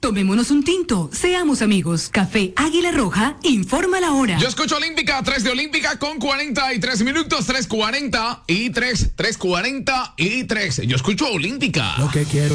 Tomémonos un tinto, seamos amigos. Café Águila Roja, informa la hora. Yo escucho Olímpica, 3 de Olímpica con 43 minutos, 3:43. Yo escucho Olímpica. Lo que quiero